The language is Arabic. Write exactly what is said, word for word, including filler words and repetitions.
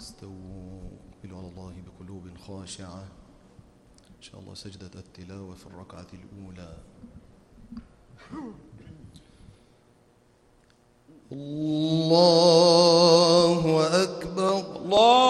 استووا اقبلوا على الله بقلوب خاشعة. إن شاء الله سجدة التلاوة في الركعة الأولى. الله أكبر. الله